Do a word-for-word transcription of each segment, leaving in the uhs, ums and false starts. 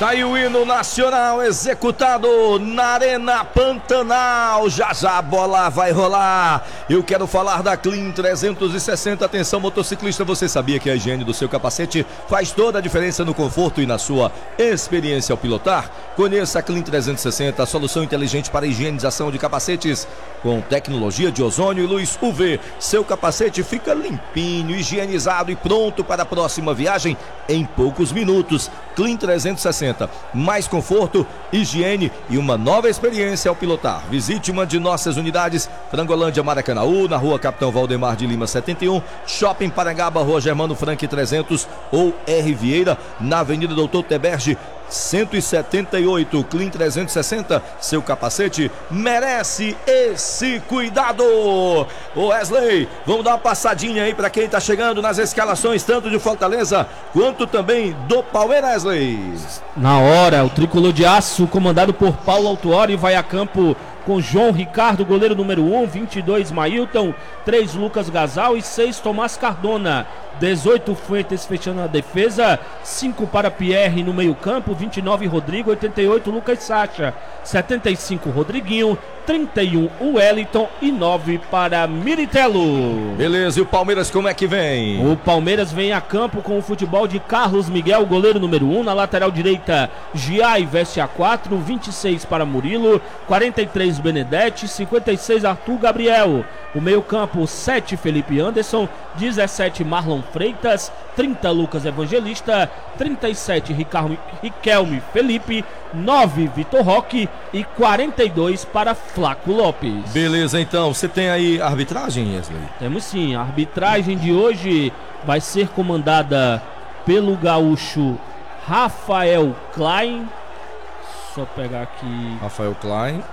Tá aí o hino nacional executado na Arena Pantanal. Já já a bola vai rolar. Eu quero falar da Clean trezentos e sessenta. Atenção, motociclista, você sabia que a higiene do seu capacete faz toda a diferença no conforto e na sua experiência ao pilotar? Conheça a Clean trezentos e sessenta, a solução inteligente para a higienização de capacetes com tecnologia de ozônio e luz U V. Seu capacete fica limpinho, higienizado e pronto para a próxima viagem em poucos minutos. Clean trezentos e sessenta, mais conforto, higiene e uma nova experiência ao pilotar. Visite uma de nossas unidades: Frangolândia, Maracanaú, na rua Capitão Valdemar de Lima setenta e um, Shopping Parangaba, rua Germano Frank trezentos, ou R. Vieira, na Avenida Doutor Teberge cento e setenta e oito. Clean trezentos e sessenta, seu capacete merece esse cuidado. Ô Wesley, vamos dar uma passadinha aí para quem tá chegando nas escalações, tanto de Fortaleza quanto também do Palmeiras, Wesley. Na hora, o tricolor de aço, comandado por Paulo Autuori, vai a campo com João Ricardo, goleiro número um, vinte e dois Mailton, três Lucas Gasal e seis Tomás Cardona, dezoito Fuentes fechando a defesa, cinco para Pierre no meio campo, vinte e nove Rodrigo, oitenta e oito Lucas Sacha, setenta e cinco Rodriguinho, trinta e um o Wellington e nove para Militelo. Beleza, e o Palmeiras como é que vem? O Palmeiras vem a campo com o futebol de Carlos Miguel, goleiro número um, na lateral direita Giai veste a quatro, vinte e seis para Murilo, quarenta e três Benedetti, cinquenta e seis Arthur Gabriel. O meio campo sete Felipe Anderson, dezessete Marlon Freitas, trinta Lucas Evangelista, trinta e sete Ricardo, Riquelme Felipe, nove Vitor Roque e quarenta e dois para Flaco Lopes. Beleza, então, você tem aí a arbitragem, Wesley? Temos sim, a arbitragem de hoje vai ser comandada pelo gaúcho Rafael Klein. Só pegar aqui. Rafael Klein.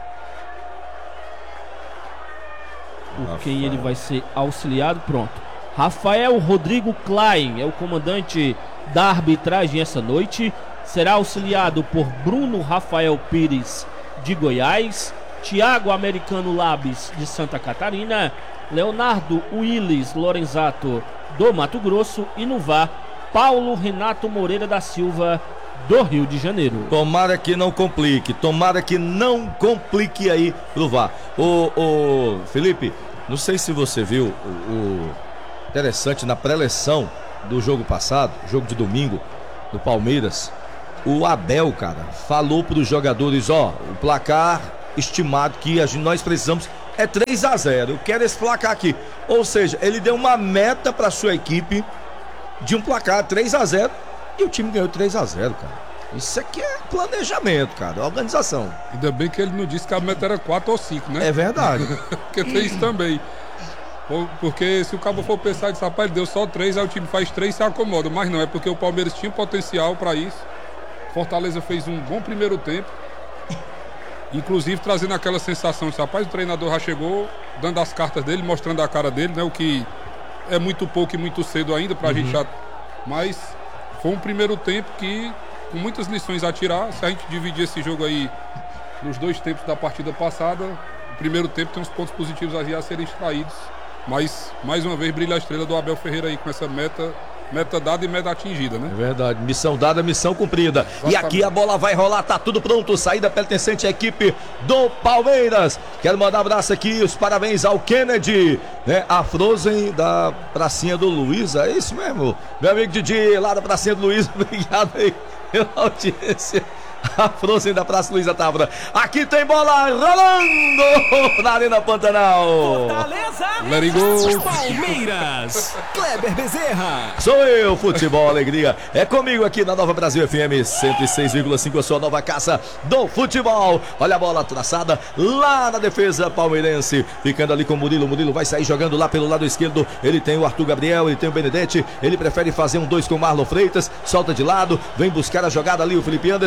Por Rafael. quem ele vai ser auxiliado, pronto. Rafael Rodrigo Klein é o comandante da arbitragem essa noite. Será auxiliado por Bruno Rafael Pires de Goiás, Thiago Americano Labes de Santa Catarina, Leonardo Willis Lorenzato do Mato Grosso e no V A R, Paulo Renato Moreira da Silva do Rio de Janeiro. Tomara que não complique, tomara que não complique aí pro V A R. Ô, ô Felipe, não sei se você viu o, o interessante na pré-eleção do jogo passado, jogo de domingo do Palmeiras, o Abel, cara, falou pros jogadores: ó, o placar estimado que a gente, nós precisamos é três a zero, eu quero esse placar aqui. Ou seja, ele deu uma meta pra sua equipe de um placar três a zero e o time ganhou três a zero, cara. Isso aqui é planejamento, cara, organização. Ainda bem que ele não disse que a meta era quatro ou cinco, né? É verdade. Porque tem isso também. Porque se o cabo for pensar de rapaz, deu só três, aí o time faz três e se acomoda. Mas não, é porque o Palmeiras tinha potencial para isso. Fortaleza fez um bom primeiro tempo. Inclusive trazendo aquela sensação de rapaz, o treinador já chegou dando as cartas dele, mostrando a cara dele, né? O que é muito pouco e muito cedo ainda pra uhum. gente já. Mas foi um primeiro tempo que, com muitas lições a tirar, se a gente dividir esse jogo aí nos dois tempos da partida passada, o primeiro tempo tem uns pontos positivos aí a serem extraídos. Mas, mais uma vez, brilha a estrela do Abel Ferreira aí com essa meta, meta dada e meta atingida, né? É verdade, missão dada, missão cumprida. Exatamente. E aqui a bola vai rolar, tá tudo pronto, saída pertencente à equipe do Palmeiras. Quero mandar um abraço aqui, os parabéns ao Kennedy, né? A Frozen da pracinha do Luiz, é isso mesmo? Meu amigo Didi, lá da pracinha do Luiz, obrigado aí pela audiência. A Frozen da Praça Luiza Távora. Aqui tem bola rolando na Arena Pantanal. Fortaleza, let it go. Palmeiras, Kleber Bezerra. Sou eu, Futebol Alegria. É comigo aqui na Nova Brasil F M cento e seis vírgula cinco, a sua nova casa do futebol. Olha a bola traçada lá na defesa palmeirense. Ficando ali com o Murilo. Murilo vai sair jogando lá pelo lado esquerdo. Ele tem o Arthur Gabriel, ele tem o Benedetti. Ele prefere fazer um dois com o Marlon Freitas. Solta de lado, vem buscar a jogada ali o Felipe Anderson. Solta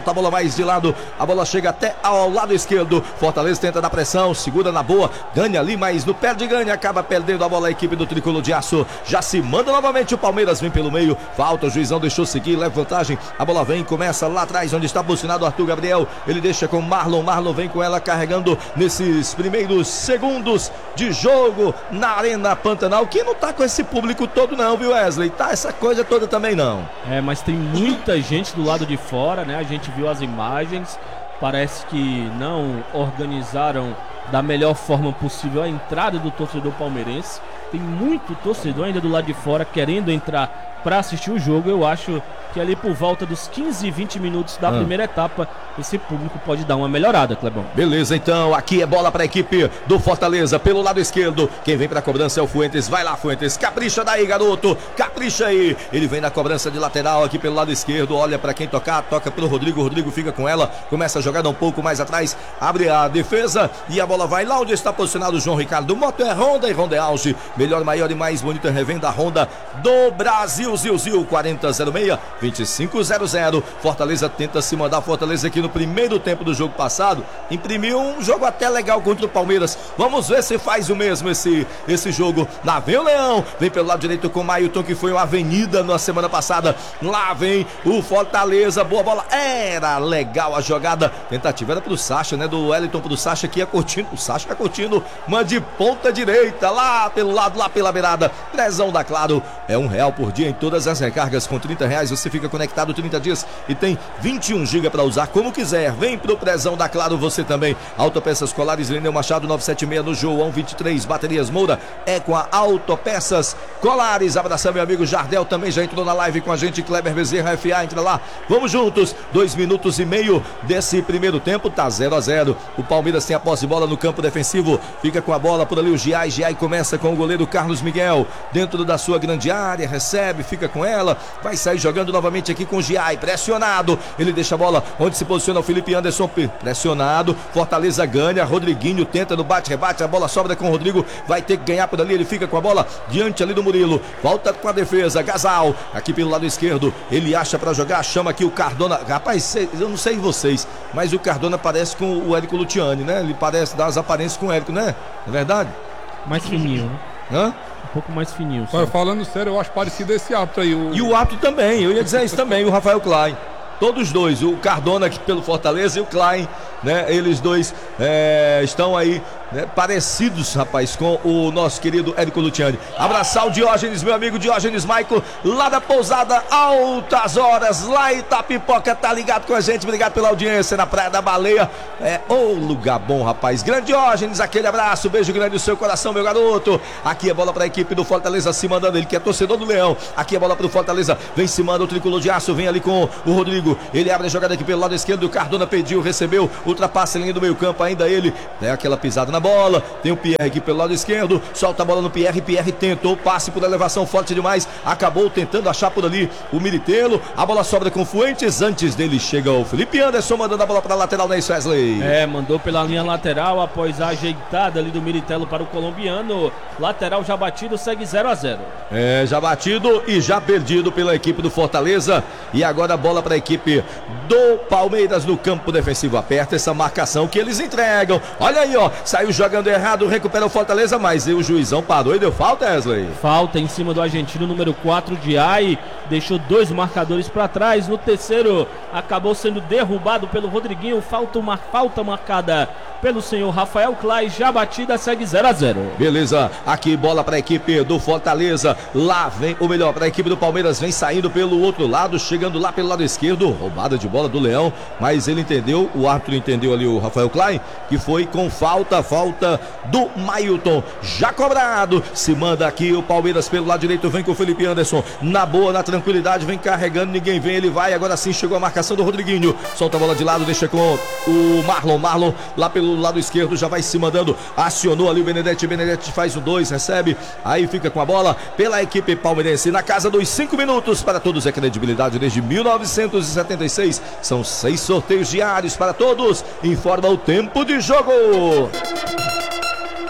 solta a bola mais de lado, a bola chega até ao lado esquerdo, Fortaleza tenta dar pressão, segura na boa, ganha ali, mas no pé de ganha, acaba perdendo a bola a equipe do Tricolor de Aço, já se manda novamente o Palmeiras, vem pelo meio, falta, o juizão deixou seguir, leva vantagem, a bola vem, começa lá atrás, onde está posicionado o Arthur Gabriel, ele deixa com Marlon, Marlon vem com ela carregando nesses primeiros segundos de jogo na Arena Pantanal, que não tá com esse público todo não, viu Wesley? Tá essa coisa toda também não. É, mas tem muita gente do lado de fora, né? A gente viu as imagens, parece que não organizaram da melhor forma possível a entrada do torcedor palmeirense. Tem muito torcedor ainda do lado de fora querendo entrar para assistir o jogo. Eu acho que ali por volta dos quinze, vinte minutos da ah. primeira etapa, esse público pode dar uma melhorada, Clebão. Beleza, então, aqui é bola para a equipe do Fortaleza, pelo lado esquerdo, quem vem para a cobrança é o Fuentes, vai lá Fuentes, capricha daí garoto, capricha aí, ele vem na cobrança de lateral aqui pelo lado esquerdo, olha para quem tocar, toca pelo Rodrigo, o Rodrigo fica com ela, começa a jogada um pouco mais atrás, abre a defesa e a bola vai lá onde está posicionado o João Ricardo, moto é Honda e Honda é Auge, melhor, maior e mais bonita revenda Honda do Brasil, Zil Zil, quarenta zero seis, vinte e cinco zero zero, Fortaleza tenta se mandar, Fortaleza aqui no primeiro tempo do jogo passado, imprimiu um jogo até legal contra o Palmeiras, vamos ver se faz o mesmo esse, esse jogo, lá vem o Leão, vem pelo lado direito com o Mailton, que foi uma avenida na semana passada, lá vem o Fortaleza, boa bola, era legal a jogada, tentativa era pro Sacha, né, do Wellington pro Sacha, que ia curtindo, o Sacha ia curtindo, uma de ponta direita, lá pelo lado, lá pela beirada, prezão da Claro, é um real por dia em todas as recargas, com trinta reais você fica conectado trinta dias e tem vinte e um gigas para usar como quiser, vem pro prezão da Claro você também, Autopeças Colares, Lineu Machado novecentos e setenta e seis no João vinte e três, Baterias Moura, é com a Autopeças Colares, abração meu amigo Jardel, também já entrou na live com a gente, Kleber Bezerra F A, entra lá, vamos juntos, dois minutos e meio desse primeiro tempo, tá zero a zero, o Palmeiras tem a posse de bola no campo defensivo, fica com a bola por ali o Giai, Giai começa com o goleiro Carlos Miguel, dentro da sua grande área, recebe, fica com ela, vai sair jogando novamente aqui com o Giai, pressionado, ele deixa a bola onde se posiciona o Felipe Anderson, pressionado, Fortaleza ganha, Rodriguinho tenta no bate-rebate, a bola sobra com o Rodrigo, vai ter que ganhar por ali, ele fica com a bola diante ali do Murilo, volta com a defesa, Gasal, aqui pelo lado esquerdo, ele acha pra jogar, chama aqui o Cardona, rapaz, eu não sei vocês, mas o Cardona parece com o Érico Luciani, né, ele parece dar as aparências com o Érico, né, é verdade? Mais fininho, né? Hã? Um pouco mais fininho. Olha, falando sério, eu acho parecido esse árbitro aí. O... E o árbitro também, eu ia dizer isso também, o Rafael Klein. Todos dois, o Cardona aqui pelo Fortaleza e o Klein, né? Eles dois é, estão aí, né, parecidos, rapaz, com o nosso querido Érico Luciani. Abraçar o Diógenes, meu amigo Diógenes Maico, lá da pousada Altas Horas, lá em Itapipoca, tá ligado com a gente, obrigado pela audiência na Praia da Baleia. É o oh, lugar bom, rapaz. Grande Diógenes, aquele abraço, beijo grande no seu coração, meu garoto. Aqui é bola pra equipe do Fortaleza, se mandando, ele que é torcedor do Leão. Aqui é bola pro Fortaleza, vem se manda o Tricolor de Aço, vem ali com o Rodrigo. Ele abre a jogada aqui pelo lado esquerdo, o Cardona pediu, recebeu, ultrapassa a linha do meio campo, ainda ele, né, aquela pisada na bola, tem o Pierre aqui pelo lado esquerdo, solta a bola no Pierre, Pierre tentou, passe por elevação forte demais, acabou tentando achar por ali o Militelo, a bola sobra com o Fuentes, antes dele chega o Felipe Anderson, mandando a bola para a lateral, né, Wesley? É, mandou pela linha lateral, após a ajeitada ali do Militelo para o colombiano, lateral já batido, segue zero a zero. É, já batido e já perdido pela equipe do Fortaleza, e agora a bola para a equipe do Palmeiras no campo defensivo, aperta essa marcação que eles entregam, olha aí ó, saiu jogando errado, recupera o Fortaleza, mas o juizão parou e deu falta, Wesley? Falta em cima do argentino, número quatro de Ai, deixou dois marcadores para trás, no terceiro acabou sendo derrubado pelo Rodriguinho, falta uma falta marcada pelo senhor Rafael Klein, já batida, segue zero a zero. Beleza, aqui bola para a equipe do Fortaleza, lá vem, ou melhor, para a equipe do Palmeiras, vem saindo pelo outro lado, chegando lá pelo lado esquerdo, roubada de bola do Leão, mas ele entendeu, o árbitro entendeu ali, o Rafael Klein, que foi com falta, falta do Mailton, já cobrado, se manda aqui o Palmeiras pelo lado direito, vem com o Felipe Anderson, na boa, na tranquilidade, vem carregando, ninguém vem, ele vai, agora sim chegou a marcação do Rodriguinho, solta a bola de lado, deixa com o Marlon, Marlon lá pelo lado esquerdo, já vai se mandando, acionou ali o Benedetti, Benedetti faz o dois, recebe, aí fica com a bola pela equipe palmeirense, na casa dos cinco minutos, para todos é credibilidade desde mil novecentos e setenta e seis, são seis sorteios diários para todos, informa o tempo de jogo.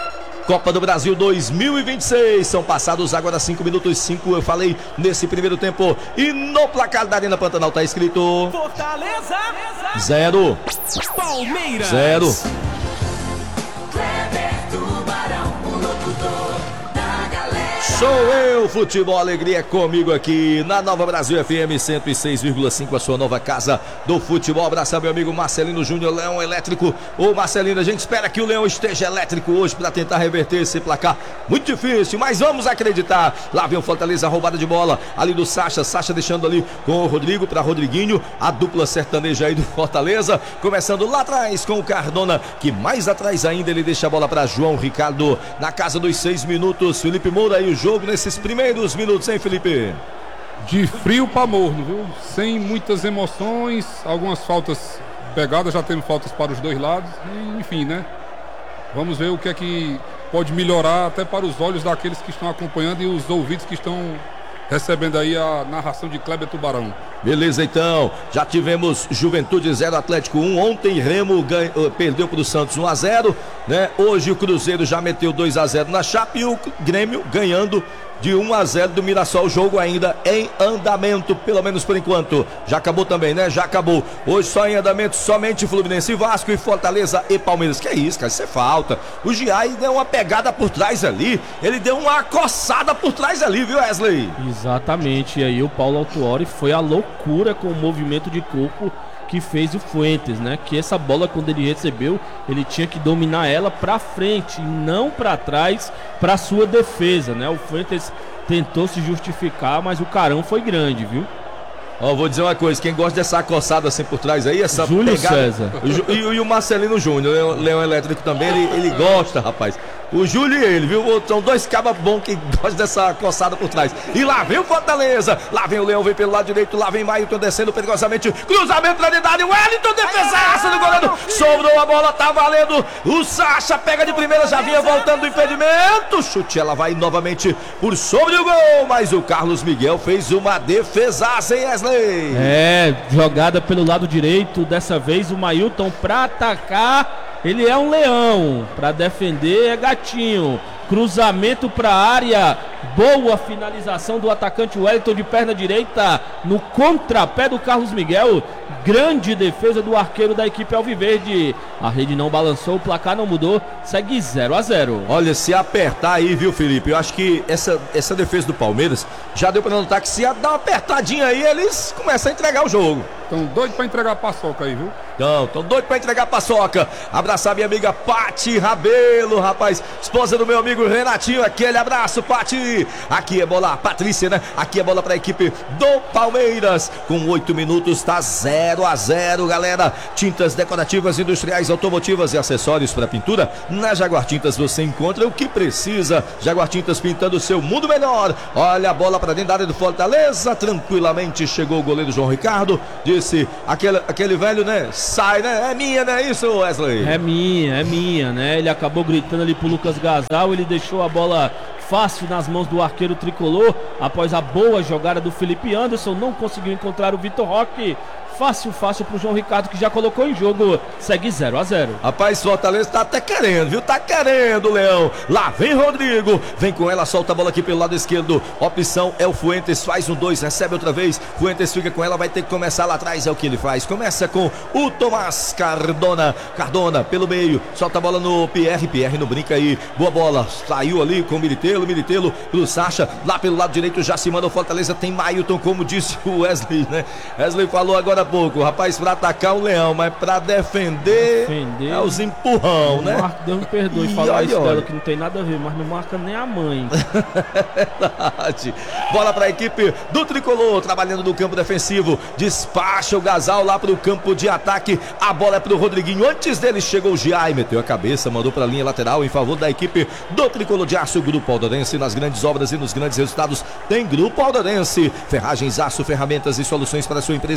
Copa do Brasil dois mil e vinte e seis. São passados agora cinco minutos, cinco eu falei nesse primeiro tempo. E no placar da Arena Pantanal tá escrito Fortaleza. zero. Palmeiras. Zero. Sou eu, Futebol Alegria, comigo aqui na Nova Brasil F M cento e seis vírgula cinco, a sua nova casa do futebol. Abraçar meu amigo Marcelino Júnior, Leão Elétrico. Ô Marcelino, a gente espera que o Leão esteja elétrico hoje para tentar reverter esse placar muito difícil, mas vamos acreditar. Lá vem o Fortaleza, roubada de bola ali do Sacha, Sacha deixando ali com o Rodrigo para Rodriguinho, a dupla sertaneja aí do Fortaleza, começando lá atrás com o Cardona, que mais atrás ainda ele deixa a bola para João Ricardo, na casa dos seis minutos, Felipe Moura e o jogo nesses primeiros minutos, hein, Felipe? De frio para morno, viu? Sem muitas emoções, algumas faltas pegadas, já temos faltas para os dois lados, e, enfim, né? Vamos ver o que é que pode melhorar até para os olhos daqueles que estão acompanhando e os ouvidos que estão recebendo aí a narração de Kleber Tubarão. Beleza, então, já tivemos Juventude zero, Atlético um, ontem Remo ganha, perdeu para o Santos um a zero, né? Hoje o Cruzeiro já meteu dois a zero na Chape e o Grêmio ganhando de um a zero do Mirassol, o jogo ainda em andamento, pelo menos por enquanto. Já acabou também, né? Já acabou. Hoje só em andamento, somente Fluminense e Vasco, e Fortaleza e Palmeiras. Que é isso, cara? Isso é falta. O Giai deu uma pegada por trás ali, ele deu uma coçada por trás ali, viu, Wesley? Exatamente, e aí o Paulo Autuori foi a loucura com o movimento de corpo que fez o Fuentes, né? Que essa bola, quando ele recebeu, ele tinha que dominar ela pra frente e não pra trás, pra sua defesa, né? O Fuentes tentou se justificar, mas o carão foi grande, viu? Ó, vou dizer uma coisa, quem gosta dessa acossada assim por trás aí, essa Júlio pegada... César. E, e, e o Marcelino Júnior, Leão, Leão Elétrico também, ele, ele gosta, rapaz. O Júlio e ele, viu? São dois cabas bons que gostam dessa coçada por trás. E lá vem o Fortaleza, lá vem o Leão, vem pelo lado direito, lá vem Mailton descendo perigosamente, cruzamento na unidade, o Wellington, defesaça do goleiro, sobrou a bola, tá valendo, o Sacha pega de primeira, já vinha voltando do impedimento, chute, ela vai novamente por sobre o gol, mas o Carlos Miguel fez uma defesaça, hein, Wesley? É, jogada pelo lado direito, dessa vez o Mailton pra atacar. Ele é um leão, para defender é gatinho. Cruzamento para a área, boa finalização do atacante Wellington de perna direita no contrapé do Carlos Miguel. Grande defesa do arqueiro da equipe alviverde. A rede não balançou, o placar não mudou, segue zero a zero. Olha, se apertar aí, viu, Felipe? Eu acho que essa, essa defesa do Palmeiras já deu para notar que se dar uma apertadinha aí, eles começam a entregar o jogo. Estão doidos para entregar a paçoca aí, viu? Não, estão doidos para entregar a paçoca. Abraçar minha amiga Pati Rabelo, rapaz. Esposa do meu amigo Renatinho. Aquele abraço, Pati. Aqui é bola, Patrícia, né? Aqui é bola para a equipe do Palmeiras. Com oito minutos, tá zero a zero, galera. Tintas decorativas, industriais, automotivas e acessórios para pintura. Na Jaguar Tintas você encontra o que precisa. Jaguar Tintas pintando o seu mundo melhor. Olha a bola para dentro da área do Fortaleza. Tranquilamente chegou o goleiro João Ricardo. Disse aquele, aquele velho, né? Sai, né? É minha, né? Isso, Wesley? É minha, é minha, né? Ele acabou gritando ali pro Lucas Gasal, ele deixou a bola fácil nas mãos do arqueiro tricolor, após a boa jogada do Felipe Anderson, não conseguiu encontrar o Vitor Roque. Fácil, fácil pro João Ricardo, que já colocou em jogo. Segue zero a zero. Rapaz, Fortaleza tá até querendo, viu? Tá querendo, Leão. Lá vem Rodrigo. Vem com ela, solta a bola aqui pelo lado esquerdo. Opção é o Fuentes, faz um dois, recebe outra vez. Fuentes fica com ela, vai ter que começar lá atrás. É o que ele faz. Começa com o Tomás Cardona. Cardona pelo meio, solta a bola no Pierre. Pierre não brinca aí. Boa bola. Saiu ali com o Militelo. Militelo pro Sacha. Lá pelo lado direito já se manda o Fortaleza. Tem Mailton, como disse o Wesley, né? Wesley falou agora pouco, rapaz, pra atacar o Leão, mas pra defender, defender é os empurrão, né? Marco, Deus me perdoe e falar olha, isso olha. dela, que não tem nada a ver, mas não marca nem a mãe. Verdade. Bola pra equipe do Tricolor, trabalhando no campo defensivo, despacha o Gasal lá pro campo de ataque, a bola é pro Rodriguinho, antes dele chegou o Giai, meteu a cabeça, mandou pra linha lateral em favor da equipe do Tricolor de Aço, Grupo Aldorense. Nas grandes obras e nos grandes resultados tem Grupo Aldorense, ferragens, aço, ferramentas e soluções para a sua empresa. Três quatro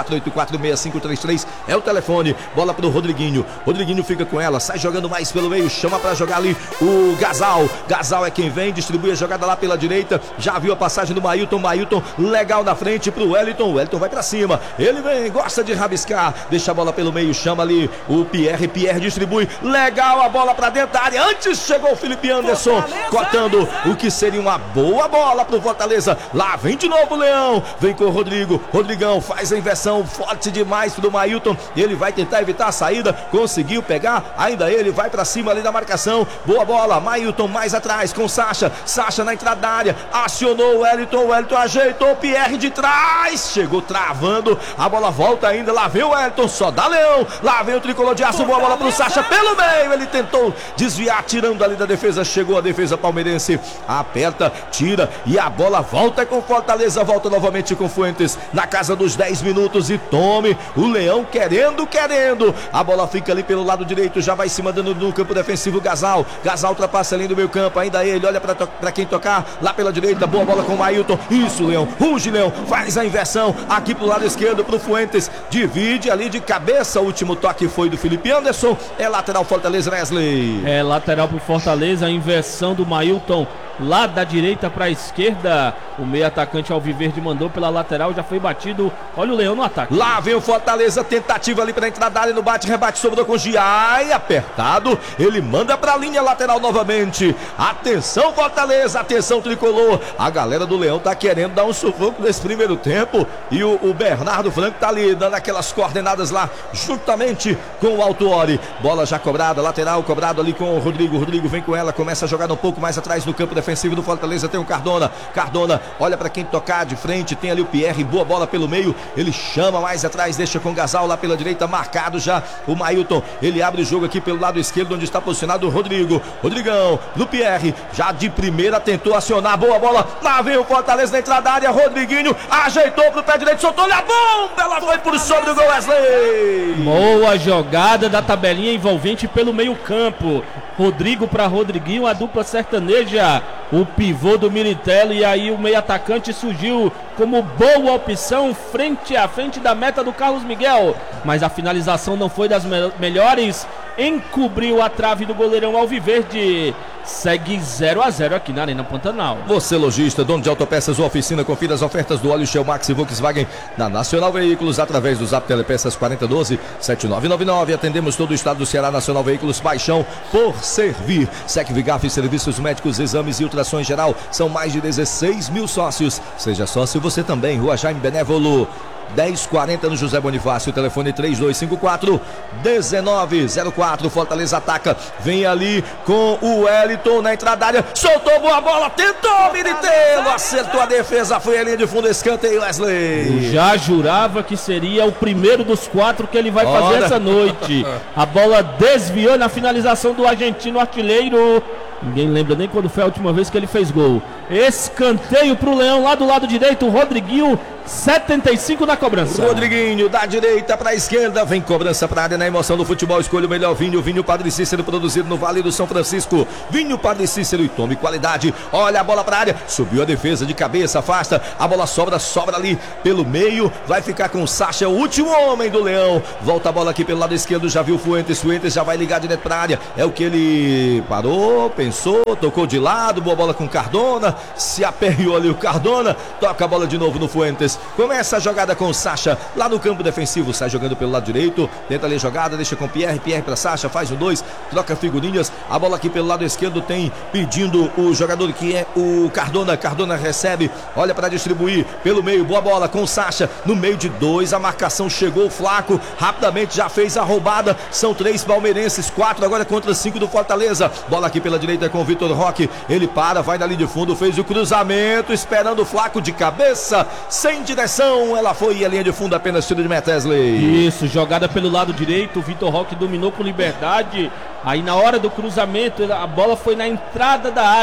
quatro oito quatro, seis cinco três três é o telefone. Bola pro Rodriguinho. Rodriguinho fica com ela, sai jogando mais pelo meio, chama pra jogar ali o Gasal. Gasal é quem vem, distribui a jogada lá pela direita. Já viu a passagem do Mailton. Mailton legal na frente pro Wellington. O Wellington vai pra cima. Ele vem, gosta de rabiscar. Deixa a bola pelo meio, chama ali o Pierre. Pierre distribui. Legal a bola pra dentro da área. Antes chegou o Felipe Anderson, cotando o que seria uma boa bola pro Fortaleza. Lá vem de novo o Leão. Vem com o Rodrigo. Rodrigão faz a inversão forte demais pro Mailton. Ele vai tentar evitar a saída. Conseguiu pegar. Ainda ele vai pra cima ali da marcação. Boa bola. Mailton mais atrás com Sacha. Sacha na entrada da área. Acionou o Wellington. O Wellington ajeitou o Pierre de trás. Chegou travando. A bola volta ainda. Lá vem o Wellington. Só dá Leão. Lá vem o tricolor de aço. Boa bola pro Sacha pelo meio. Ele tentou desviar, tirando ali da defesa. Chegou a defesa palmeirense. Aperta, tira e a bola volta com Fortaleza. Volta novamente com Fuentes na casa dos dez minutos. E tome o Leão querendo, querendo. A bola fica ali pelo lado direito. Já vai se mandando no campo defensivo. Gasal. Gasal ultrapassa ali no meio campo. Ainda ele olha pra, pra quem tocar lá pela direita. Boa bola com o Mailton. Isso, Leão. Ruge, Leão. Faz a inversão aqui pro lado esquerdo pro Fuentes. Divide ali de cabeça. O último toque foi do Felipe Anderson. É lateral Fortaleza, Wesley. É lateral pro Fortaleza. A inversão do Mailton lá da direita para a esquerda. O meio atacante Alviverde mandou pela lateral, já foi batido. Olha o Leão no ataque. Lá vem o Fortaleza, tentativa ali para entrar da área no bate, rebate, sobrou com o Giai, apertado. Ele manda para a linha lateral novamente. Atenção Fortaleza, atenção tricolor. A galera do Leão tá querendo dar um sufoco nesse primeiro tempo. E o, o Bernardo Franco tá ali dando aquelas coordenadas lá, juntamente com o Altuori. Bola já cobrada, lateral cobrado ali com o Rodrigo. Rodrigo vem com ela, começa a jogar um pouco mais atrás no campo defensivo do Fortaleza. Tem o Cardona. Cardona olha para quem tocar de frente. Tem ali o Pierre. Boa bola pelo meio. Ele chama mais atrás. Deixa com o Gasal lá pela direita. Marcado já o Mailton. Ele abre o jogo aqui pelo lado esquerdo, onde está posicionado o Rodrigo. Rodrigão do Pierre. Já de primeira tentou acionar. Boa bola. Lá vem o Fortaleza na entrada da área. Rodriguinho ajeitou pro pé direito. Soltou-lhe a bomba. Ela foi por sobre o gol, Wesley. Boa jogada da tabelinha envolvente pelo meio campo. Rodrigo para Rodriguinho, a dupla sertaneja, o pivô do Militello, e aí o meio atacante surgiu como boa opção frente a frente da meta do Carlos Miguel, mas a finalização não foi das me- melhores, encobriu a trave do goleirão Alviverde. Segue zero a zero aqui na Arena Pantanal. Você lojista, dono de autopeças ou oficina, confira as ofertas do óleo Shell Max e Volkswagen na Nacional Veículos através do Zap Telepeças quatro doze, sete nove nove nove. Atendemos todo o estado do Ceará. Nacional Veículos, paixão por servir. Secvigaf, serviços médicos, exames e ultrassom em geral. São mais de dezesseis mil sócios. Seja sócio você também. Rua Jaime Benévolo dez quarenta no José Bonifácio. Telefone três dois cinco quatro, um nove zero quatro. Fortaleza ataca. Vem ali com o Wellington na entrada da área. Soltou boa bola. Tentou Militello. Acertou a defesa. Foi a linha de fundo. Escanteio, Wesley. Já jurava que seria o primeiro dos quatro que ele vai Ora. fazer essa noite. A bola desviou na finalização do argentino artilheiro. Ninguém lembra nem quando foi a última vez que ele fez gol. Escanteio pro Leão lá do lado direito. Rodriguinho, setenta e cinco na cobrança. Rodriguinho da direita para a esquerda. Vem cobrança para a área na emoção do futebol. Escolha o melhor vinho. Vinho Padre Cícero, produzido no Vale do São Francisco. Vinho Padre Cícero e tome qualidade. Olha a bola para a área. Subiu a defesa de cabeça, afasta. A bola sobra, sobra ali pelo meio. Vai ficar com o Sacha, o último homem do Leão. Volta a bola aqui pelo lado esquerdo. Já viu o Fuentes. Fuentes já vai ligar direto para a área. É o que ele parou, pensou, tocou de lado. Boa bola com Cardona. Se aperreou ali o Cardona. Toca a bola de novo no Fuentes. Começa a jogada com o Sacha lá no campo defensivo. Sai jogando pelo lado direito. Tenta ali a jogada. Deixa com Pierre. Pierre para Sacha. Faz o dois. Troca figurinhas. A bola aqui pelo lado esquerdo tem pedindo o jogador que é o Cardona. Cardona recebe. Olha para distribuir pelo meio. Boa bola com o Sacha. No meio de dois. A marcação chegou. Flaco rapidamente já fez a roubada. São três palmeirenses. Quatro agora contra cinco do Fortaleza. Bola aqui pela direita com o Vitor Roque. Ele para. Vai na linha de fundo. Fez o cruzamento. Esperando o Flaco de cabeça. Sem direção. Ela foi a linha de fundo. Apenas tiro de meta, Wesley. Isso, jogada pelo lado direito. O Vitor Roque dominou com liberdade. Aí na hora do cruzamento, a bola foi na entrada da área.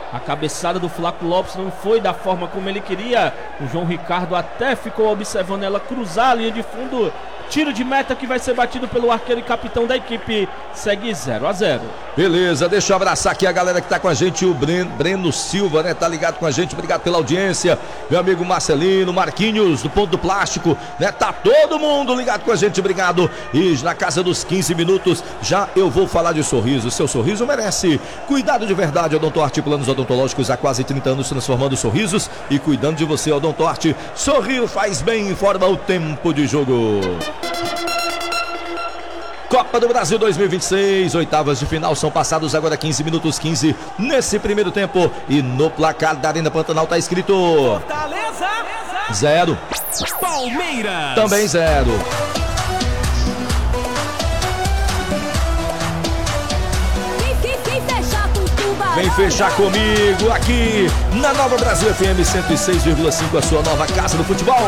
A cabeçada do Flaco Lopes não foi da forma como ele queria. O João Ricardo até ficou observando ela cruzar a linha de fundo. Tiro de meta que vai ser batido pelo arqueiro e capitão da equipe. Segue zero a zero. Beleza, deixa eu abraçar aqui a galera que tá com a gente. O Breno, Breno Silva, né? Tá ligado com a gente. Obrigado pela audiência. Meu amigo Marcelino, Marquinhos, do Ponto do Plástico, né? Tá todo mundo ligado com a gente. Obrigado. E na casa dos quinze minutos, já eu vou falar de sorriso. Seu sorriso merece cuidado de verdade. Odontoarte Planos Odontológicos há quase trinta anos transformando sorrisos e cuidando de você. Odontoarte, sorriu, faz bem, informa o tempo de jogo. Copa do Brasil dois mil e vinte e seis, oitavas de final, são passados agora quinze minutos, quinze nesse primeiro tempo. E no placar da Arena Pantanal tá escrito Fortaleza zero, Palmeiras também zero. Vem fechar comigo aqui na Nova Brasil F M cento e seis vírgula cinco, a sua nova casa do futebol.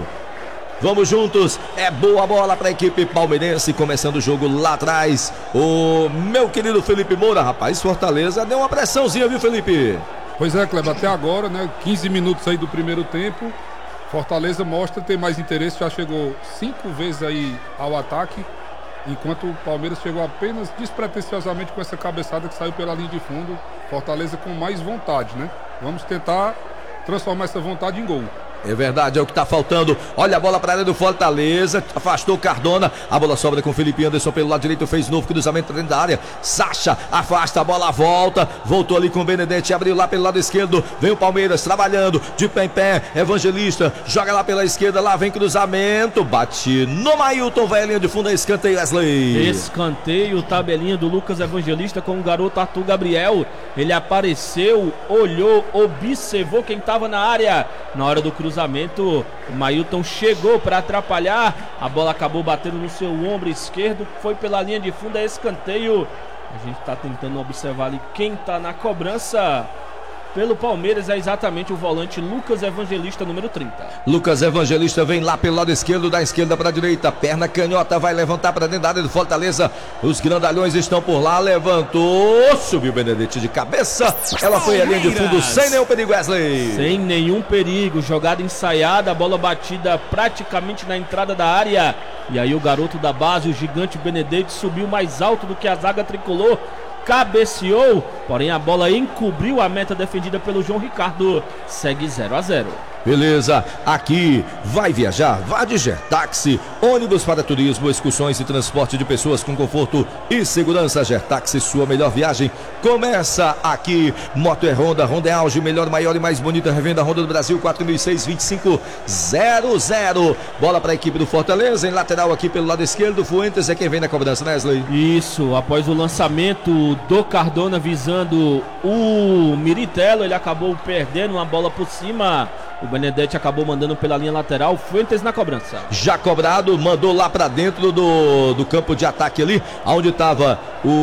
Vamos juntos, é boa bola para a equipe palmeirense, começando o jogo lá atrás. O meu querido Felipe Moura, rapaz, Fortaleza deu uma pressãozinha, viu, Felipe? Pois é, Kleber, até agora, né, quinze minutos aí do primeiro tempo, Fortaleza mostra ter mais interesse, já chegou cinco vezes aí ao ataque, enquanto o Palmeiras chegou apenas despretensiosamente com essa cabeçada que saiu pela linha de fundo. Fortaleza com mais vontade, né? Vamos tentar transformar essa vontade em gol. É verdade, é o que tá faltando. Olha a bola para a área do Fortaleza. Afastou Cardona. A bola sobra com o Felipe Anderson pelo lado direito. Fez novo cruzamento dentro da área. Sacha afasta, a bola volta. Voltou ali com o Benedetti. Abriu lá pelo lado esquerdo. Vem o Palmeiras trabalhando. De pé em pé. Evangelista joga lá pela esquerda. Lá vem cruzamento. Bate no Mailton. Vai a linha de fundo. Escanteio, Wesley. Escanteio, tabelinha do Lucas Evangelista com o garoto Arthur Gabriel. Ele apareceu, olhou, observou quem estava na área. Na hora do cruzamento. Cruzamento, o Mailton chegou para atrapalhar, a bola acabou batendo no seu ombro esquerdo, foi pela linha de fundo, é escanteio. A gente está tentando observar ali quem está na cobrança. Pelo Palmeiras é exatamente o volante Lucas Evangelista, número trinta. Lucas Evangelista vem lá pelo lado esquerdo, da esquerda para a direita, perna canhota, vai levantar para dentro da área do Fortaleza. Os grandalhões estão por lá, levantou, subiu Benedetti de cabeça. Ela foi a linha de fundo sem nenhum perigo, Wesley. Sem nenhum perigo, jogada ensaiada, a bola batida praticamente na entrada da área. E aí o garoto da base, o gigante Benedetti, subiu mais alto do que a zaga tricolor. Cabeceou, porém a bola encobriu a meta defendida pelo João Ricardo. Segue zero a zero. Beleza, aqui vai viajar, vá de Gertaxi, ônibus para turismo, excursões e transporte de pessoas com conforto e segurança. Gertaxi, sua melhor viagem começa aqui. Moto é Honda, Honda é auge, melhor, maior e mais bonita revenda Honda do Brasil, quatro mil e seis, vinte e cinco zero zero. Bola para a equipe do Fortaleza, em lateral aqui pelo lado esquerdo, Fuentes é quem vem na cobrança, né, Wesley? Isso, após o lançamento do Cardona visando o Miritello, ele acabou perdendo uma bola por cima. O Benedetti acabou mandando pela linha lateral. Fuentes na cobrança. Já cobrado, mandou lá pra dentro do, do campo de ataque ali, onde estava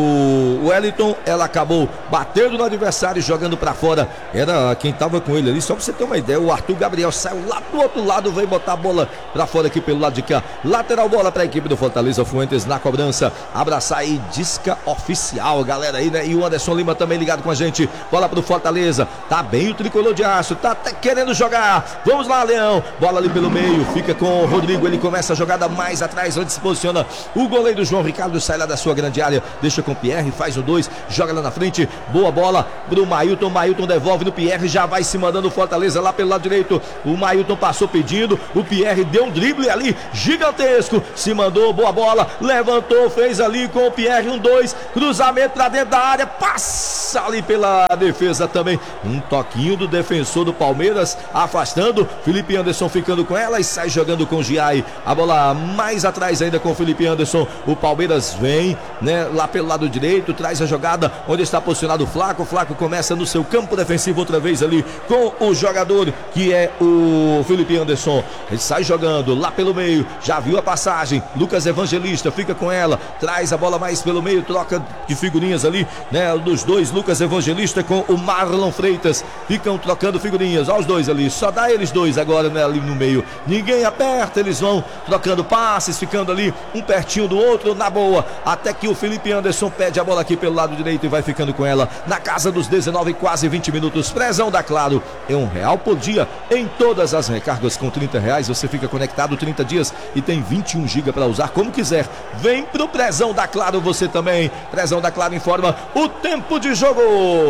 o Wellington. Ela acabou batendo no adversário, jogando pra fora. Era quem tava com ele ali, só pra você ter uma ideia. O Arthur Gabriel saiu lá do outro lado, veio botar a bola pra fora aqui pelo lado de cá. Lateral bola pra equipe do Fortaleza. Fuentes na cobrança. Abraçar aí, disca oficial, galera aí, né? E o Anderson Lima também ligado com a gente. Bola pro Fortaleza. Tá bem o tricolor de aço, tá até querendo jogar. Vamos lá, Leão. Bola ali pelo meio. Fica com o Rodrigo. Ele começa a jogada mais atrás, onde se posiciona o goleiro João Ricardo. Sai lá da sua grande área. Deixa com o Pierre. Faz o dois. Joga lá na frente. Boa bola pro Mailton. Mailton devolve no Pierre. Já vai se mandando o Fortaleza lá pelo lado direito. O Mailton passou pedindo. O Pierre deu um drible ali gigantesco. Se mandou. Boa bola. Levantou. Fez ali com o Pierre. Um dois. Cruzamento pra dentro da área. Passa ali pela defesa também. Um toquinho do defensor do Palmeiras. A afastando, Felipe Anderson ficando com ela e sai jogando com o Giai. A bola mais atrás ainda com o Felipe Anderson. O Palmeiras vem, né, lá pelo lado direito, traz a jogada onde está posicionado o Flaco. O Flaco começa no seu campo defensivo outra vez ali com o jogador que é o Felipe Anderson. Ele sai jogando lá pelo meio, já viu a passagem. Lucas Evangelista fica com ela, traz a bola mais pelo meio, troca de figurinhas ali, né, dos dois. Lucas Evangelista com o Marlon Freitas ficam trocando figurinhas, ó, os dois ali. Só dá eles dois agora, né, ali no meio. Ninguém aperta, eles vão trocando passes, ficando ali um pertinho do outro, na boa. Até que o Felipe Anderson Anderson pede a bola aqui pelo lado direito e vai ficando com ela na casa dos dezenove, quase vinte minutos. Prezão da Claro, é um real por dia em todas as recargas. Com trinta reais você fica conectado trinta dias e tem vinte e um gigas para usar como quiser. Vem pro Prezão da Claro você também. Prezão da Claro informa o tempo de jogo.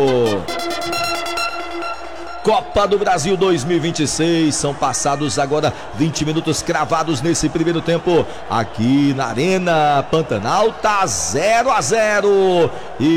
Copa do Brasil dois mil e vinte e seis, são passados agora vinte minutos cravados nesse primeiro tempo. Aqui na Arena Pantanal tá zero a zero.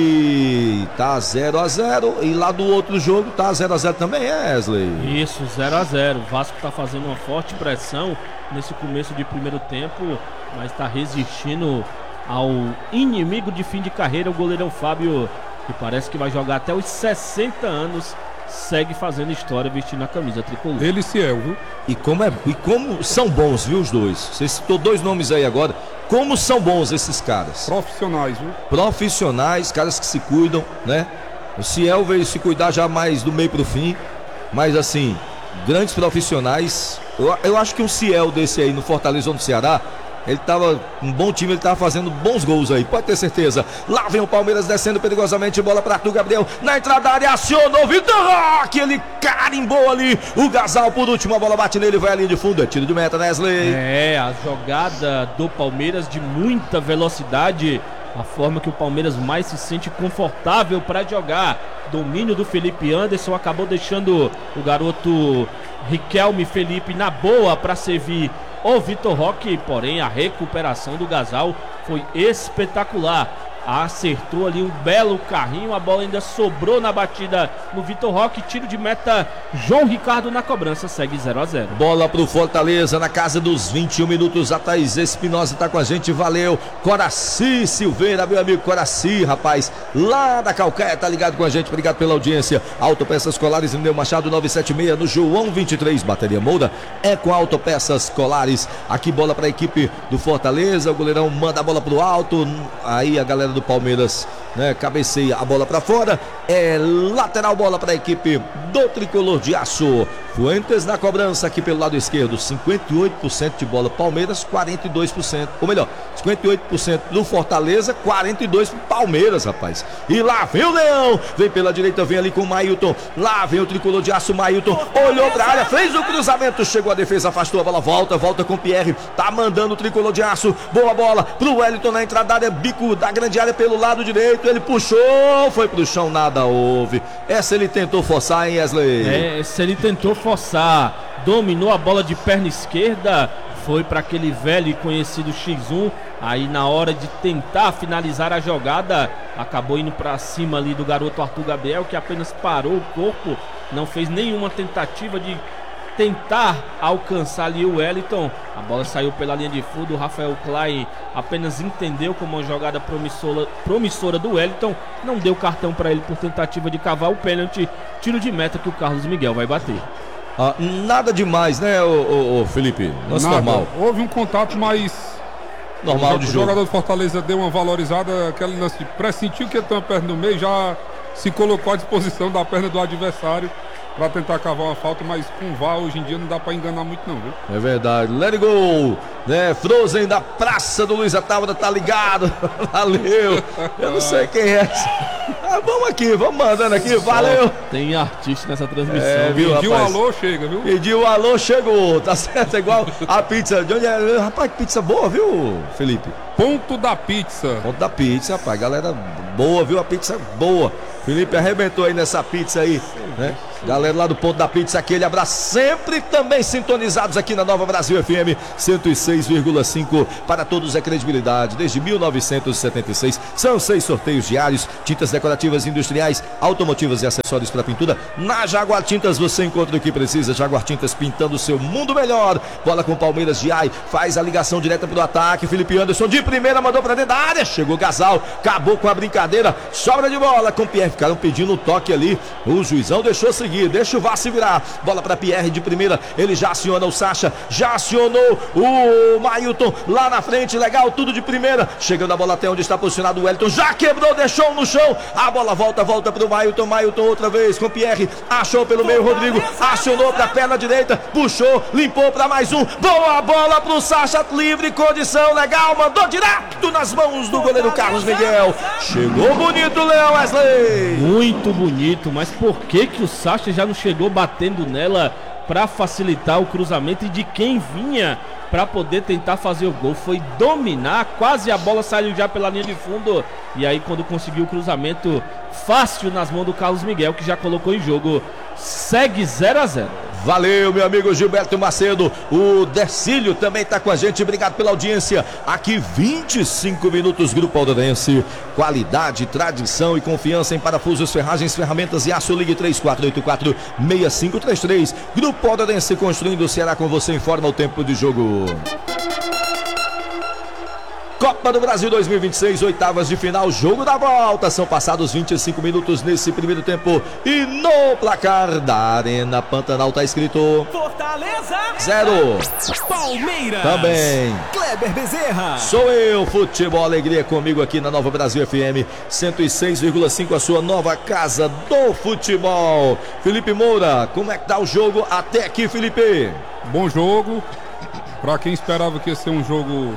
E tá zero a zero. E lá do outro jogo tá zero a zero também, Wesley? Isso, zero a zero. O Vasco tá fazendo uma forte pressão nesse começo de primeiro tempo, mas tá resistindo ao inimigo de fim de carreira, o goleirão Fábio, que parece que vai jogar até os sessenta anos. Segue fazendo história vestindo a camisa tricolor. Ele se é, viu? E como, é, e como são bons, viu, os dois? Você citou dois nomes aí agora. Como são bons esses caras? Profissionais, viu? Profissionais, caras que se cuidam, né? O Ciel veio se cuidar já mais do meio pro fim. Mas assim, grandes profissionais. Eu, eu acho que um Ciel desse aí no Fortaleza ou no Ceará, ele tava um bom time, ele tava fazendo bons gols aí, pode ter certeza. Lá vem o Palmeiras descendo perigosamente, bola para Arthur Gabriel, na entrada da área, acionou Vitor Roque, ele carimbou ali o Gasal por último, a bola bate nele, vai à linha de fundo, é tiro de meta, Wesley. É, a jogada do Palmeiras de muita velocidade, a forma que o Palmeiras mais se sente confortável para jogar. Domínio do Felipe Anderson acabou deixando o garoto Riquelme Felipe na boa para servir o Vitor Roque, porém a recuperação do Gasal foi espetacular. Acertou ali um belo carrinho, a bola ainda sobrou na batida no Vitor Roque. Tiro de meta, João Ricardo na cobrança, segue zero a zero. Bola pro Fortaleza na casa dos vinte e um minutos. A Thaís Espinosa tá com a gente, valeu. Coraci Silveira, meu amigo Coraci, rapaz, lá da Calcaia, tá ligado com a gente, obrigado pela audiência. Autopeças Colares, Lineu Machado novecentos e setenta e seis, no João vinte e três, bateria Moura é com Autopeças Colares. Aqui bola pra equipe do Fortaleza, o goleirão manda a bola pro alto, aí a galera do Palmeiras, né, cabeceia a bola para fora, é lateral, bola para a equipe do Tricolor de Aço. Fuentes na cobrança aqui pelo lado esquerdo, cinquenta e oito por cento de bola Palmeiras, quarenta e dois por cento, ou melhor, cinquenta e oito por cento do Fortaleza, quarenta e dois por cento Palmeiras, rapaz. E lá vem o Leão, vem pela direita, vem ali com o Mailton, lá vem o Tricolor de Aço, Mailton olhou pra área, fez o cruzamento, chegou a defesa, afastou a bola, volta, volta com o Pierre, tá mandando o Tricolor de Aço, boa bola pro Wellington na entrada da área, bico da grande área pelo lado direito, ele puxou, foi pro chão, nada houve. Essa ele tentou forçar, hein, Wesley? É, essa ele tentou forçar, dominou a bola de perna esquerda, foi para aquele velho e conhecido X um, aí na hora de tentar finalizar a jogada, acabou indo para cima ali do garoto Arthur Gabriel, que apenas parou o corpo, não fez nenhuma tentativa de tentar alcançar ali o Wellington. A bola saiu pela linha de fundo, o Rafael Klein apenas entendeu como uma jogada promissora, promissora do Wellington, não deu cartão para ele por tentativa de cavar o pênalti, tiro de meta que o Carlos Miguel vai bater. Ah, nada demais, né, ô, ô, ô Felipe? Lance normal. Houve um contato mais normal de jogo. O jogador do Fortaleza deu uma valorizada, aquele lance, pressentiu que ia ter uma perna no meio, já se colocou à disposição da perna do adversário para tentar cavar uma falta, mas com o V A R hoje em dia não dá para enganar muito não, viu? É verdade, let it go, né? Frozen da Praça do Luiz Otávio, tá ligado? Valeu, eu não sei quem é. Ah, vamos aqui, vamos mandando aqui, valeu. Tem artista nessa transmissão, é, viu, pediu rapaz? Alô, chega, viu? Pediu alô, chegou, tá certo, é igual a pizza, de onde é? Rapaz, que pizza boa, viu, Felipe? Ponto da pizza. Ponto da pizza, rapaz, galera boa, viu, a pizza boa. Felipe arrebentou aí nessa pizza aí, né? Galera lá do Ponto da Pizza, aquele abraço, sempre também sintonizados aqui na Nova Brasil F M cento e seis vírgula cinco, para todos é credibilidade, desde mil novecentos e setenta e seis, são seis sorteios diários, tintas decorativas industriais, automotivas e acessórios para pintura. Na Jaguar Tintas você encontra o que precisa, Jaguar Tintas pintando o seu mundo melhor. Bola com Palmeiras, Giai, faz a ligação direta pro ataque, Felipe Anderson de primeira, mandou para dentro da área, chegou Gasal, acabou com a brincadeira, sobra de bola com Pierre, ficaram pedindo um toque ali, o juizão deixou seguir. conseguir, deixa o V A R se virar. Bola para Pierre de primeira, ele já aciona o Sacha, já acionou o Mailton lá na frente, legal, tudo de primeira. Chegando a bola até onde está posicionado o Wellington, já quebrou, deixou no chão. A bola volta, volta para o Mailton, Mailton outra vez com Pierre, achou pelo meio o Rodrigo, acionou para a perna direita, puxou, limpou para mais um. Boa bola para o Sacha, livre, condição, legal, mandou direto nas mãos do goleiro Carlos Miguel. Chegou bonito, Léo Wesley. Muito bonito, mas por que que o Sacha já não chegou batendo nela para facilitar o cruzamento e de quem vinha para poder tentar fazer o gol? Foi dominar, quase a bola saiu já pela linha de fundo. E aí quando conseguiu o cruzamento fácil nas mãos do Carlos Miguel, que já colocou em jogo, segue zero a zero. Valeu, meu amigo Gilberto Macedo. O Dercílio também está com a gente. Obrigado pela audiência. Aqui vinte e cinco minutos, Grupo Aldorense. Qualidade, tradição e confiança em parafusos, ferragens, ferramentas e aço. Ligue três quatro oito quatro, seis cinco três três. Grupo Aldorense, construindo o Ceará com você. Informa o tempo de jogo. Copa do Brasil dois mil e vinte e seis, oitavas de final, jogo da volta. São passados vinte e cinco minutos nesse primeiro tempo. E no placar da Arena Pantanal está escrito Fortaleza zero. Palmeiras Também Kleber Bezerra. sou eu, Futebol Alegria, comigo aqui na Nova Brasil F M cento e seis vírgula cinco, a sua nova casa do futebol. Felipe Moura, como é que tá o jogo até aqui, Felipe? Bom jogo. Pra quem esperava que ia ser um jogo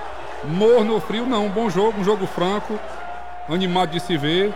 morno ou frio, não, um bom jogo, um jogo franco, animado de se ver.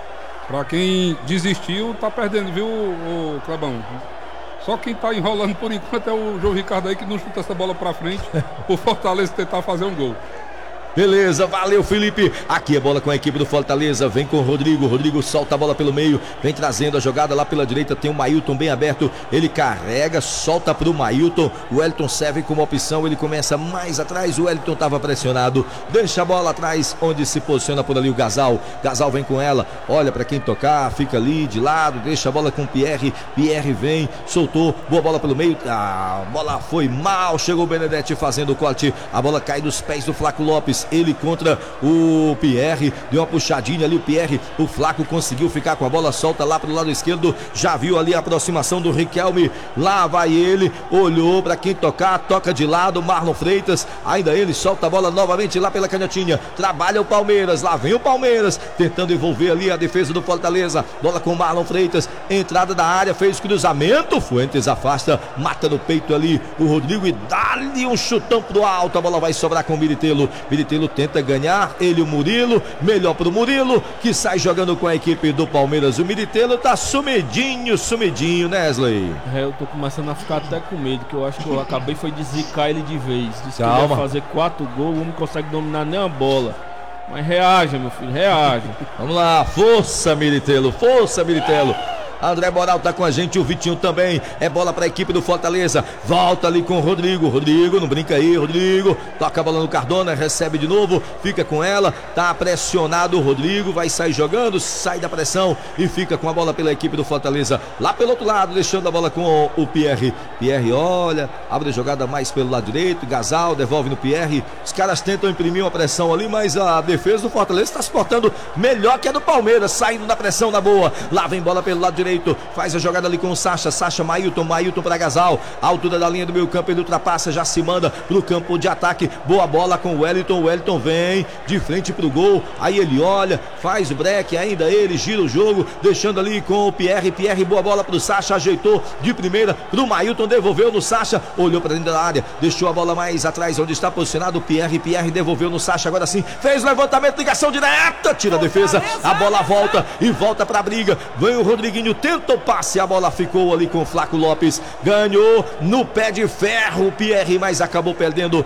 Pra quem desistiu, tá perdendo, viu, o Clebão? Só quem tá enrolando por enquanto é o João Ricardo aí, que não chuta essa bola pra frente, o Fortaleza tentar fazer um gol. Beleza, valeu, Felipe. Aqui a bola com a equipe do Fortaleza. Vem com o Rodrigo. Rodrigo solta a bola pelo meio. Vem trazendo a jogada lá pela direita. Tem o Mailton bem aberto. Ele carrega, solta pro Mailton. O Wellington serve como opção. Ele começa mais atrás. O Wellington estava pressionado. Deixa a bola atrás, onde se posiciona por ali o Gasal. Gasal vem com ela. Olha para quem tocar. Fica ali de lado. Deixa a bola com o Pierre. Pierre vem, soltou. Boa bola pelo meio. A bola foi mal. Chegou o Benedetti fazendo o corte. A bola cai dos pés do Flaco Lopes. Ele contra o Pierre, deu uma puxadinha ali o Pierre, o Flaco conseguiu ficar com a bola solta lá pro lado esquerdo, já viu ali a aproximação do Riquelme, lá vai ele, olhou para quem tocar, toca de lado, Marlon Freitas, ainda ele solta a bola novamente lá pela canhotinha, trabalha o Palmeiras, lá vem o Palmeiras, tentando envolver ali a defesa do Fortaleza, bola com o Marlon Freitas, entrada da área, fez cruzamento, Fuentes afasta, mata no peito ali o Rodrigo e dá-lhe um chutão pro alto, a bola vai sobrar com o Militelo, Militelo tenta ganhar, ele o Murilo, melhor pro Murilo, que sai jogando com a equipe do Palmeiras. O Militelo tá sumidinho, sumidinho, né, Wesley? É, eu tô começando a ficar até com medo, que eu acho que eu acabei foi de zicar ele de vez. Disse Calma. que ele ia fazer quatro gols, o homem não consegue dominar nem a bola. Mas reaja, meu filho, reaja. Vamos lá, força, Militelo, força, Militelo. André Moral tá com a gente, o Vitinho também. É bola para a equipe do Fortaleza. Volta ali com o Rodrigo. Rodrigo, não brinca aí, Rodrigo. Toca a bola no Cardona, recebe de novo. Fica com ela. Tá pressionado o Rodrigo. Vai sair jogando, sai da pressão e fica com a bola pela equipe do Fortaleza. Lá pelo outro lado, deixando a bola com o Pierre. Pierre olha, abre a jogada mais pelo lado direito. Gasal devolve no Pierre. Os caras tentam imprimir uma pressão ali, mas a defesa do Fortaleza está se portando melhor que a do Palmeiras. Saindo da pressão na boa. Lá vem bola pelo lado direito. Faz a jogada ali com o Sacha, Sacha, Mailton, Mailton para Gasal, altura da linha do meio campo, ele ultrapassa, já se manda pro campo de ataque, boa bola com o Wellington, o Wellington vem de frente pro gol, aí ele olha, faz o break, ainda ele gira o jogo, deixando ali com o Pierre, Pierre, boa bola pro Sacha, ajeitou de primeira pro Mailton, devolveu no Sacha, olhou para dentro da área, deixou a bola mais atrás, onde está posicionado o Pierre, Pierre devolveu no Sacha, agora sim, fez o levantamento, ligação direta, tira a defesa, a bola volta e volta pra briga, vem o Rodriguinho, tenta o passe, a bola ficou ali com o Flaco Lopes, ganhou no pé de ferro o Pierre, mas acabou perdendo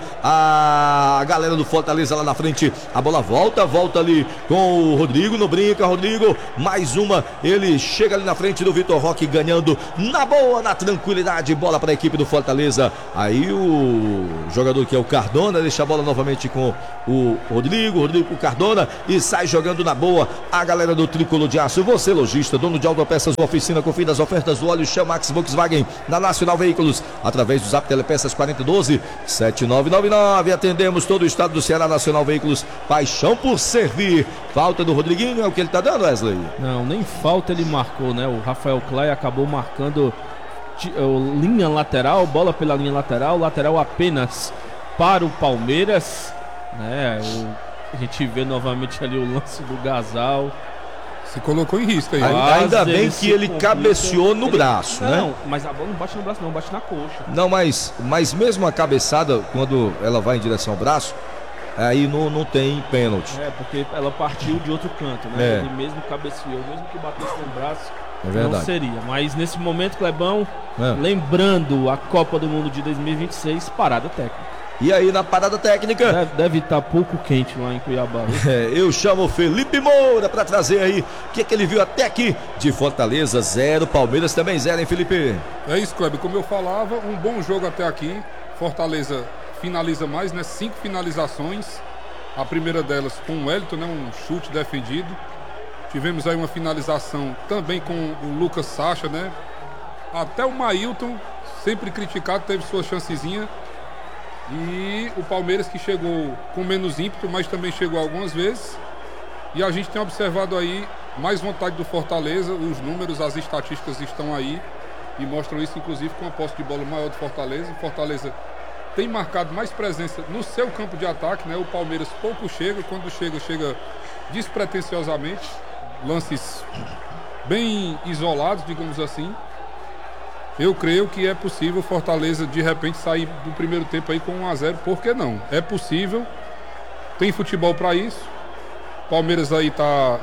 a galera do Fortaleza lá na frente, a bola volta, volta ali com o Rodrigo, não brinca, Rodrigo, mais uma, ele chega ali na frente do Vitor Roque, ganhando na boa, na tranquilidade, bola para a equipe do Fortaleza, aí o jogador que é o Cardona, deixa a bola novamente com o Rodrigo, Rodrigo com o Cardona, e sai jogando na boa, a galera do Tricolor de Aço, você lojista, dono de autopeças Oficina. Confira as ofertas do óleo Chamax Volkswagen na Nacional Veículos, através do Zap Telepeças quarenta e doze, sete nove nove nove. Atendemos todo o estado do Ceará. Nacional Veículos, paixão por servir. Falta do Rodriguinho, é o que ele tá dando, Wesley? Não, nem falta ele marcou, né? O Rafael Clay acabou marcando linha lateral, bola pela linha lateral, lateral apenas para o Palmeiras, né? O, a gente vê novamente ali o lance do Gasal. Se colocou em risco aí. Ainda bem que ele cabeceou no braço, né? Não, mas a bola não bate no braço não, bate na coxa. Não, mas, mas mesmo a cabeçada, quando ela vai em direção ao braço, aí não, não tem pênalti. É, porque ela partiu de outro canto, né? É. Ele mesmo cabeceou, mesmo que batesse no braço, É verdade. não seria. Mas nesse momento, Clebão, É. lembrando a Copa do Mundo de dois mil e vinte e seis, parada técnica. E aí na parada técnica, Deve, deve estar pouco quente lá em Cuiabá. viu? é, eu chamo o Felipe Moura para trazer aí o que, que ele viu até aqui de Fortaleza zero, Palmeiras também zero, hein, Felipe? É isso, Kleber. Como eu falava, um bom jogo até aqui. Fortaleza finaliza mais, né? Cinco finalizações. A primeira delas com o Wellington, né? Um chute defendido. Tivemos aí uma finalização também com o Lucas Sacha, né? Até o Mailton, sempre criticado, teve sua chancezinha. E o Palmeiras que chegou com menos ímpeto, mas também chegou algumas vezes. E a gente tem observado aí mais vontade do Fortaleza. Os números, as estatísticas estão aí e mostram isso, inclusive com a posse de bola maior do Fortaleza. O Fortaleza tem marcado mais presença no seu campo de ataque, né? O Palmeiras pouco chega, quando chega, chega despretensiosamente. Lances bem isolados, digamos assim. Eu creio que é possível Fortaleza de repente sair do primeiro tempo aí com um a zero, por que não? É possível, tem futebol para isso. Palmeiras aí tá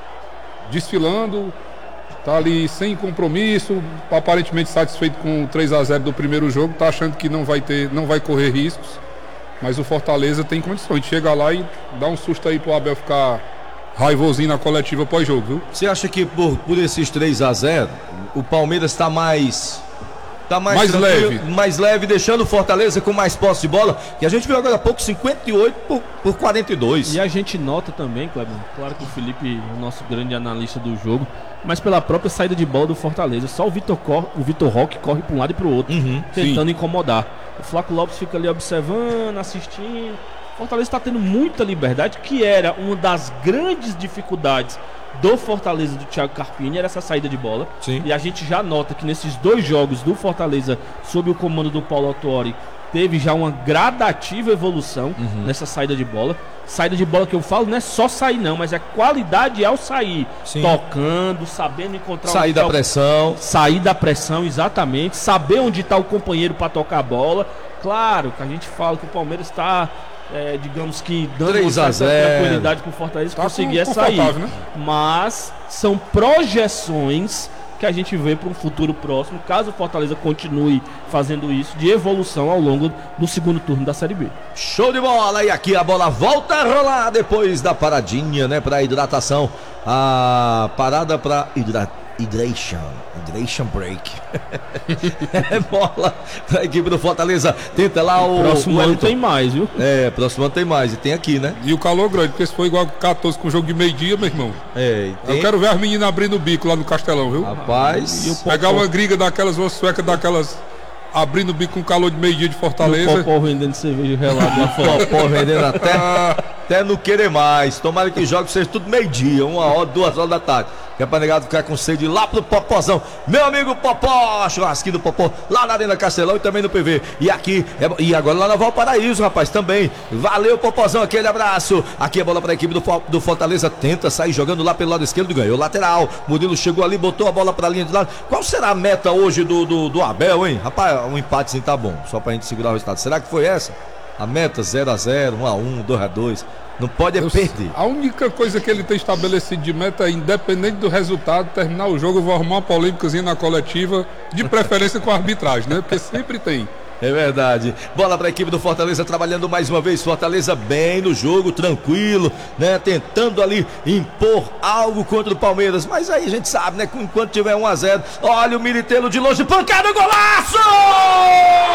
desfilando, tá ali sem compromisso, aparentemente satisfeito com o três a zero do primeiro jogo, tá achando que não vai ter, não vai correr riscos, mas o Fortaleza tem condições de chegar lá e dar um susto aí pro Abel ficar raivosinho na coletiva pós-jogo, viu? Você acha que por, por esses três a zero o Palmeiras está mais tá mais, Mais tranquilo, leve. mais leve, deixando o Fortaleza com mais posse de bola, que a gente viu agora há pouco cinquenta e oito por, por quarenta e dois. E a gente nota também, Cleber, claro que o Felipe é o nosso grande analista do jogo, mas pela própria saída de bola do Fortaleza, só o Vitor, Cor, o Vitor Roque corre para um lado e para o outro, Uhum, tentando incomodar. O Flaco Lopes fica ali observando, assistindo. O Fortaleza está tendo muita liberdade, que era uma das grandes dificuldades do Fortaleza do Thiago Carpini, era essa saída de bola. Sim. E a gente já nota que nesses dois jogos do Fortaleza, sob o comando do Paulo Autuori, teve já uma gradativa evolução Uhum. nessa saída de bola. Saída de bola que eu falo não é só sair não, mas é qualidade ao sair. Sim. Tocando, sabendo encontrar Sair onde da tá o- pressão. Sair da pressão, exatamente. Saber onde está o companheiro para tocar a bola. Claro que a gente fala que o Palmeiras está, é, digamos que, dando três uma a certa zero. tranquilidade para o Fortaleza Tá conseguir com- sair. confortável, né? Mas são projeções que a gente vê para um futuro próximo, caso o Fortaleza continue fazendo isso, de evolução ao longo do segundo turno da Série B. Show de bola, e aqui a bola volta a rolar depois da paradinha, né, para hidratação. A parada para hidra... hydration, hydration break. É bola para a equipe do Fortaleza. Tenta lá o Próximo o ano Wellington. tem mais, viu? É, próximo ano tem mais, e tem aqui, né? E o calor grande, porque se for igual quatorze com o jogo de meio-dia, meu irmão, É, e tem... eu quero ver as meninas abrindo o bico lá no Castelão, viu? Rapaz, E o Pegar uma gringa daquelas, uma sueca daquelas, abrindo o bico com calor de meio-dia de O Fortaleza. Popó vendendo cerveja gelada lá fora. Popó vendendo até, até não querer mais. Tomara que os jogos sejam tudo meio-dia, uma hora, duas horas da tarde. Que é pra negado ficar com sede lá pro Popozão. Meu amigo Popó, churrasquinho do Popó, lá na Arena Castelão e também no P V. E aqui, é- e agora lá na Valparaíso, rapaz, também. Valeu, Popozão, aquele abraço. Aqui a bola pra equipe do, Fo- do Fortaleza. Tenta sair jogando lá pelo lado esquerdo, ganhou lateral. Murilo chegou ali, botou a bola pra linha de lado. Qual será a meta hoje do, do, do Abel, hein? Rapaz, um empatezinho tá bom, só pra gente segurar o resultado. Será que foi essa? A meta zero a zero, um a um, dois a dois. Não pode é Eu- perder. A única coisa que ele tem estabelecido de meta é, independente do resultado, terminar o jogo, eu vou arrumar uma polêmicazinha na coletiva, de preferência com a arbitragem, né? Porque sempre tem. É verdade. Bola para a equipe do Fortaleza trabalhando mais uma vez. Fortaleza bem no jogo, tranquilo, né? Tentando ali impor algo contra o Palmeiras. Mas aí a gente sabe, né? Que enquanto tiver um a zero, olha o Militeiro de longe, pancada, golaço!